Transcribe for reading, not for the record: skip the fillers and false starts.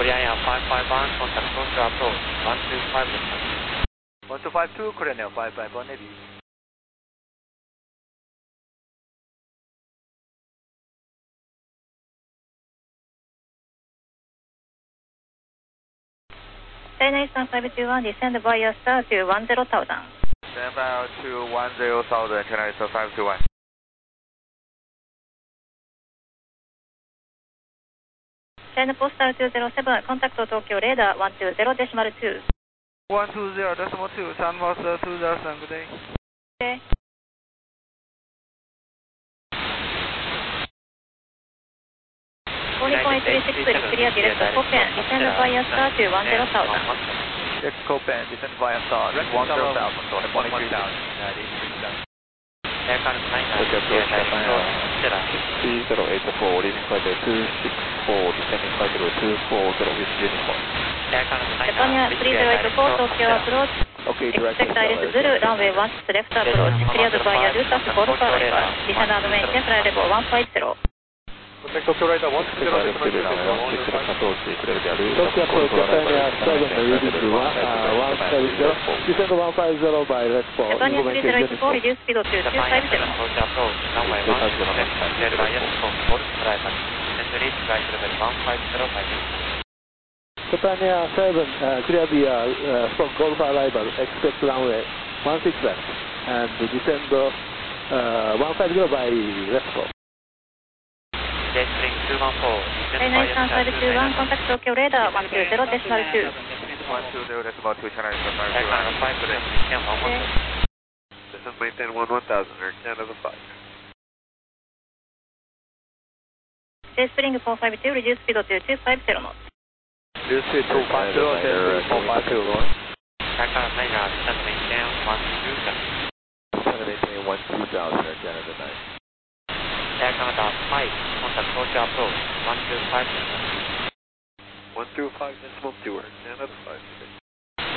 Korean Air 551, contact Tokyo approach 125 です。 1252, Korean Air 551 Navy. China Eastern 521, descend via star to 10,000. Stand by to 10,000, China Eastern 521. China Postal 207, contact Tokyo radar 120.2. 120.2, Sun Master 2000, good day. Okay. United 360, clear direct Copen, descend via star to 10,000. Direct Copen, descend via star, 10,000, sorry, 1,000. Aircraft 9, Tokyo approach, Japan 3084, leaving flight 264, descending flight 240 with uniform. Aircraft 9, Japan 3084, Tokyo approach. Okay, direct Expect Iris Zulu, runway 16 left approach, cleared via Lucas Golf Arrival, descend and maintain flight level 150. Contact Tokyo radar 120, Tokyo approach, Japan Air 7, reading 150, descend 150 by response. Japan 3084, reduce speed to 250. Tokyo approach, runway 16 left, cleared via Golf Arrival, and reach flight level 150 by Japan Air 7, clear via Golf Arrival, expect runway 16 left, and descend 150 by response. Jetstream 214, China Eastern 521, contact Tokyo radar 120.2. 120.2, China Eastern 521. Aircraft 5, maintain 110. Descend maintain 11,000, Air Canada 5. J-Spring 452, reduce speed to 250 knots. Reduce speed 250, J-Spring 452. Aircraft 9, descend maintain 120. Descend maintain 12,000, Air Canada 9. Air Canada 5, contact Tokyo approach 125. 125.2, Air Canada 5.